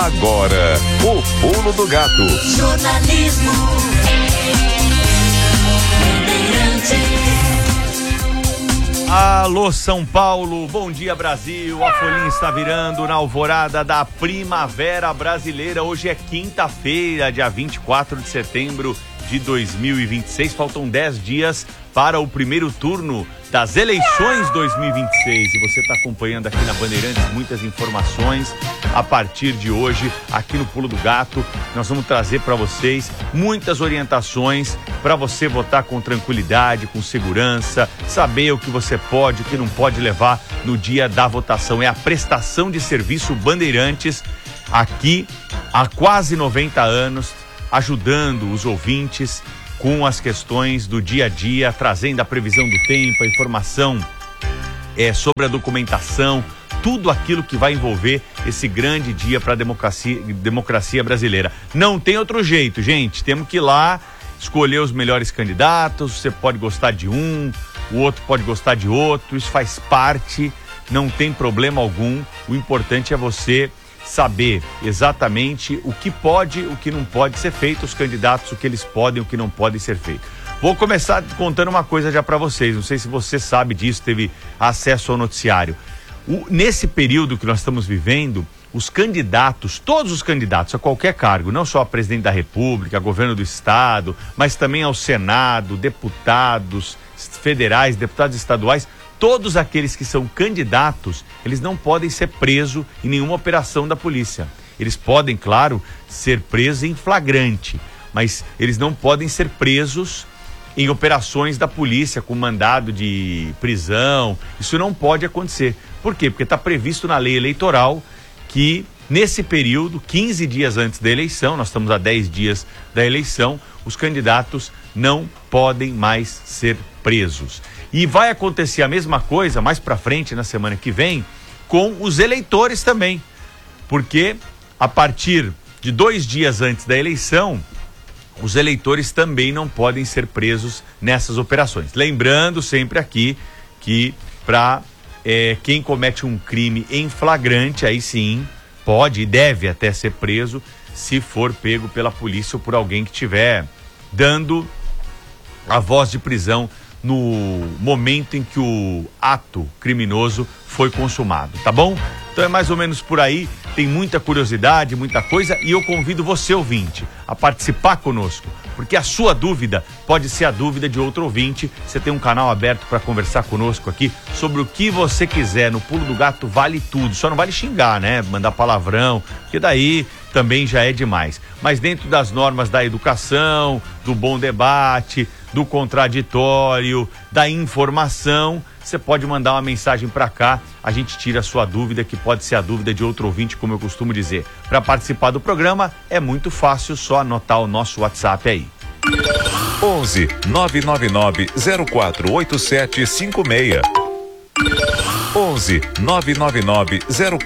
Agora, o Pulo do Gato. Jornalismo. Alô São Paulo, bom dia Brasil, a folhinha está virando na alvorada da Primavera Brasileira. Hoje é quinta-feira, dia 24 de setembro de 2026, faltam 10 dias para o primeiro turno das eleições 2026 e você está acompanhando aqui na Bandeirantes muitas informações. A partir de hoje, aqui no Pulo do Gato, nós vamos trazer para vocês muitas orientações para você votar com tranquilidade, com segurança, saber o que você pode, o que não pode levar no dia da votação. É a prestação de serviço Bandeirantes aqui há quase 90 anos, ajudando os ouvintes com as questões do dia a dia, trazendo a previsão do tempo, a informação sobre a documentação, tudo aquilo que vai envolver esse grande dia para a democracia brasileira. Não tem outro jeito, gente. Temos que ir lá escolher os melhores candidatos. Você pode gostar de um, o outro pode gostar de outro. Isso faz parte, não tem problema algum. O importante é você saber exatamente o que pode, o que não pode ser feito, os candidatos, o que eles podem, o que não podem ser feito. Vou começar contando uma coisa já para vocês, não sei se você sabe disso, teve acesso ao noticiário. Nesse período que nós estamos vivendo, os candidatos, todos os candidatos a qualquer cargo, não só a presidente da República, a governo do estado, mas também ao Senado, deputados federais, deputados estaduais, todos aqueles que são candidatos, eles não podem ser presos em nenhuma operação da polícia. Eles podem, claro, ser presos em flagrante, mas eles não podem ser presos em operações da polícia com mandado de prisão. Isso não pode acontecer. Por quê? Porque está previsto na lei eleitoral que nesse período, 15 dias antes da eleição, nós estamos a 10 dias da eleição, os candidatos não podem mais ser presos. E vai acontecer a mesma coisa mais para frente, na semana que vem, com os eleitores também. Porque a partir de 2 dias antes da eleição, os eleitores também não podem ser presos nessas operações. Lembrando sempre aqui que para quem comete um crime em flagrante, aí sim pode e deve até ser preso se for pego pela polícia ou por alguém que estiver dando a voz de prisão no momento em que o ato criminoso foi consumado, tá bom? Então é mais ou menos por aí, tem muita curiosidade, muita coisa, e eu convido você, ouvinte, a participar conosco, porque a sua dúvida pode ser a dúvida de outro ouvinte. Você tem um canal aberto para conversar conosco aqui sobre o que você quiser. No Pulo do Gato vale tudo, só não vale xingar, né? Mandar palavrão, porque daí também já é demais. Mas dentro das normas da educação, do bom debate, do contraditório, da informação, você pode mandar uma mensagem para cá, a gente tira a sua dúvida, que pode ser a dúvida de outro ouvinte, como eu costumo dizer. Para participar do programa é muito fácil, só anotar o nosso WhatsApp aí. 11 999 048756. 11 999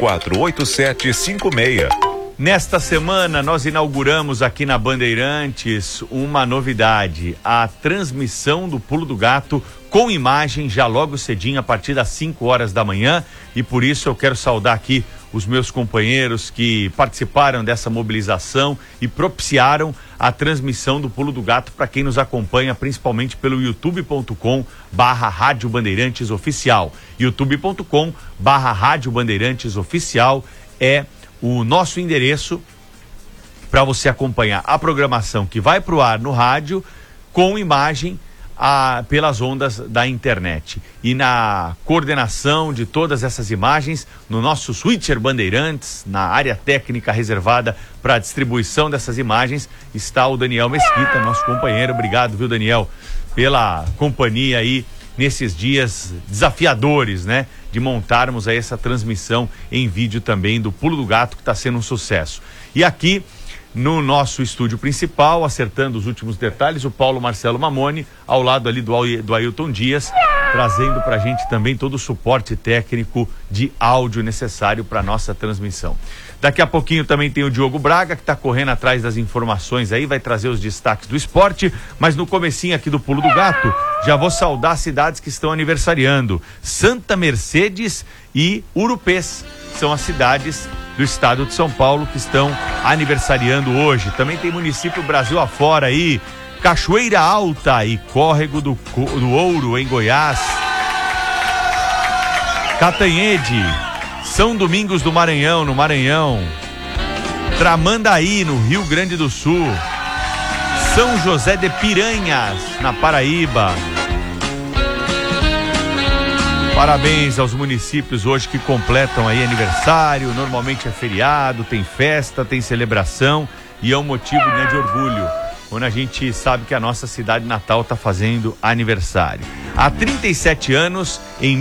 048756. Nesta semana, nós inauguramos aqui na Bandeirantes uma novidade, a transmissão do Pulo do Gato com imagem já logo cedinho, a partir das 5 horas da manhã, e por isso eu quero saudar aqui os meus companheiros que participaram dessa mobilização e propiciaram a transmissão do Pulo do Gato para quem nos acompanha, principalmente pelo youtube.com/Rádio Bandeirantes Oficial. youtube.com/Rádio Bandeirantes Oficial é o nosso endereço para você acompanhar a programação que vai para o ar no rádio com imagem pelas ondas da internet. E na coordenação de todas essas imagens, no nosso switcher Bandeirantes, na área técnica reservada para a distribuição dessas imagens, está o Daniel Mesquita, nosso companheiro. Obrigado, viu, Daniel, pela companhia aí nesses dias desafiadores, né? De montarmos aí essa transmissão em vídeo também do Pulo do Gato, que está sendo um sucesso. E aqui no nosso estúdio principal, acertando os últimos detalhes, o Paulo Marcelo Mamone, ao lado ali do Ailton Dias, trazendo pra gente também todo o suporte técnico de áudio necessário para nossa transmissão. Daqui a pouquinho também tem o Diogo Braga, que está correndo atrás das informações aí, vai trazer os destaques do esporte, mas no comecinho aqui do Pulo do Gato, já vou saudar as cidades que estão aniversariando. Santa Mercedes e Urupês são as cidades do estado de São Paulo que estão aniversariando hoje. Também tem município Brasil afora aí, Cachoeira Alta e Córrego do Ouro, em Goiás. Catanhede, São Domingos do Maranhão, no Maranhão. Tramandaí, no Rio Grande do Sul. São José de Piranhas, na Paraíba. Parabéns aos municípios hoje que completam aí aniversário. Normalmente é feriado, tem festa, tem celebração e é um motivo, né, de orgulho quando a gente sabe que a nossa cidade natal está fazendo aniversário. Há 37 anos, em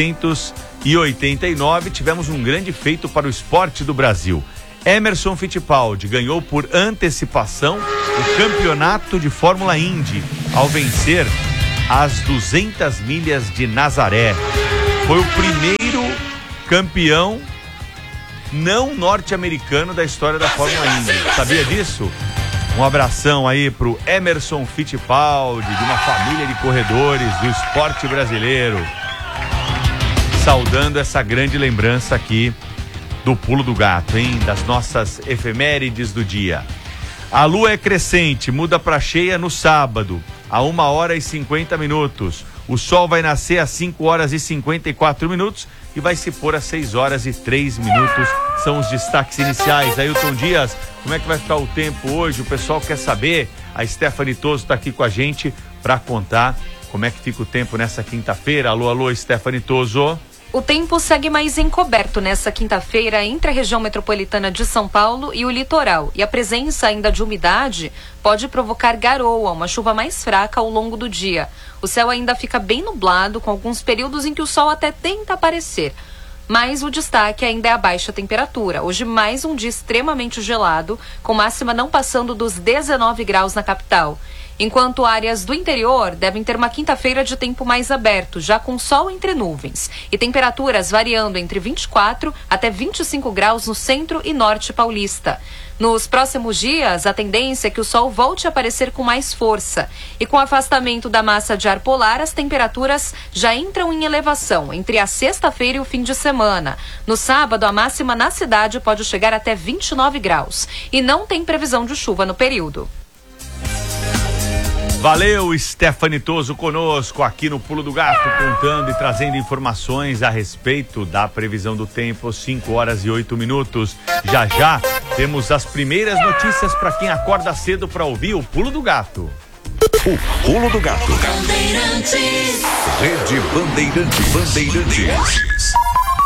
1989, tivemos um grande feito para o esporte do Brasil. Emerson Fittipaldi ganhou por antecipação o campeonato de Fórmula Indy ao vencer as 200 milhas de Nazaré. Foi o primeiro campeão não norte-americano da história da Fórmula Indy. Sabia disso? Um abração aí pro Emerson Fittipaldi, de uma família de corredores do esporte brasileiro. Saudando essa grande lembrança aqui do Pulo do Gato, hein? Das nossas efemérides do dia. A lua é crescente, muda para cheia no sábado, a 1h50. O sol vai nascer às 5h54 e vai se pôr às 6h03. São os destaques iniciais. Ailton Dias, como é que vai ficar o tempo hoje? O pessoal quer saber. A Stephanie Toso está aqui com a gente para contar como é que fica o tempo nessa quinta-feira. Alô, alô, Stephanie Toso. O tempo segue mais encoberto nessa quinta-feira entre a região metropolitana de São Paulo e o litoral. E a presença ainda de umidade pode provocar garoa, uma chuva mais fraca ao longo do dia. O céu ainda fica bem nublado, com alguns períodos em que o sol até tenta aparecer. Mas o destaque ainda é a baixa temperatura. Hoje mais um dia extremamente gelado, com máxima não passando dos 19 graus na capital. Enquanto áreas do interior devem ter uma quinta-feira de tempo mais aberto, já com sol entre nuvens, e temperaturas variando entre 24 até 25 graus no centro e norte paulista. Nos próximos dias, a tendência é que o sol volte a aparecer com mais força. E com o afastamento da massa de ar polar, as temperaturas já entram em elevação entre a sexta-feira e o fim de semana. No sábado, a máxima na cidade pode chegar até 29 graus. E não tem previsão de chuva no período. Valeu, Stephanie Toso conosco aqui no Pulo do Gato, contando e trazendo informações a respeito da previsão do tempo, 5h08. Já já temos as primeiras notícias para quem acorda cedo para ouvir o Pulo do Gato. O Pulo do Gato. Rede Bandeirantes.